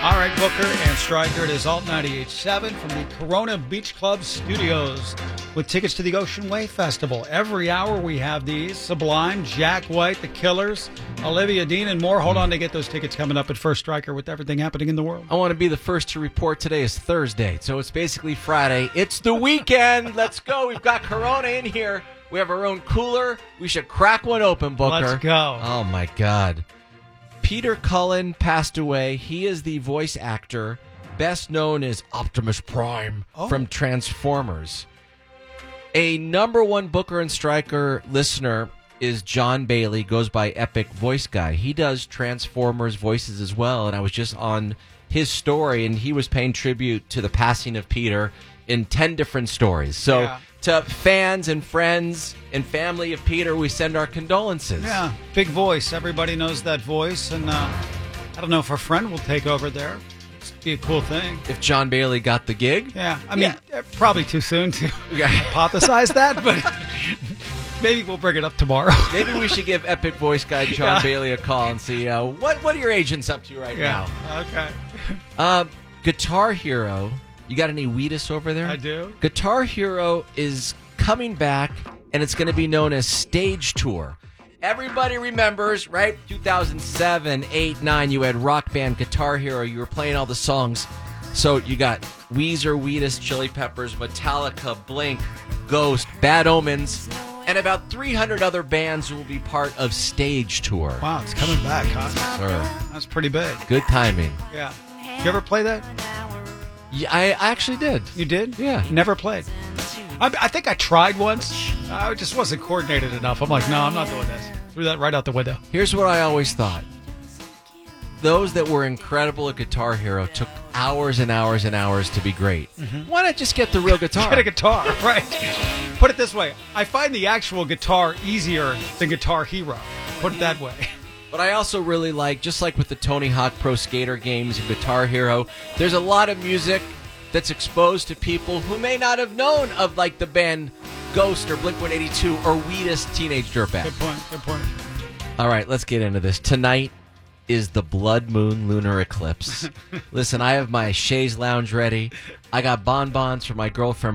All right, Booker and Stryker, it is Alt 98.7 from the Corona Beach Club studios with tickets to the Ocean Wave Festival. Every hour we have these. Sublime, Jack White, The Killers, Olivia Dean, and more. Hold on to get those tickets coming up at First Stryker with everything happening in the world. I want to be the first to report today is Thursday, so it's basically Friday. It's the weekend. Let's go. We've got Corona in here. We have our own cooler. We should crack one open, Booker. Let's go. Oh, my God. Peter Cullen passed away. He is the voice actor best known as Optimus Prime from Transformers. A number one Booker and Stryker listener is John Bailey, goes by Epic Voice Guy. He does Transformers voices as well, and I was just on his story, and he was paying tribute to the passing of Peter in 10 different stories. So to fans and friends and family of Peter, we send our condolences. Yeah, big voice. Everybody knows that voice, and I don't know if our friend will take over there. It'd be a cool thing. If John Bailey got the gig? Yeah, I mean, probably too soon to hypothesize that, but maybe we'll bring it up tomorrow. Maybe we should give Epic Voice Guy John Bailey a call and see what are your agents up to right now? Okay. Guitar Hero. You got any Wheatus over there? I do. Guitar Hero is coming back, and it's going to be known as Stage Tour. Everybody remembers, right? 2007, 8, 9, you had rock band Guitar Hero. You were playing all the songs. So you got Weezer, Wheatus, Chili Peppers, Metallica, Blink, Ghost, Bad Omens, and about 300 other bands will be part of Stage Tour. Wow, it's coming back, huh? Sir. That's pretty big. Good timing. Yeah. Did you ever play that? Yeah, I actually did. You did? Yeah. Never played. I think I tried once. I just wasn't coordinated enough. I'm like, no, I'm not doing this. Threw that right out the window. Here's what I always thought. Those that were incredible at Guitar Hero took hours and hours and hours to be great. Mm-hmm. Why not just get the real guitar? Get a guitar, right. Put it this way. I find the actual guitar easier than Guitar Hero. Put it that way. But I also really like, just like with the Tony Hawk Pro Skater games and Guitar Hero, there's a lot of music that's exposed to people who may not have known of, like, the band Ghost or Blink-182 or Wheatus Teenage Dirtbag. Good point, good point. All right, let's get into this. Tonight is the Blood Moon Lunar Eclipse. Listen, I have my chaise lounge ready. I got bonbons for my girlfriend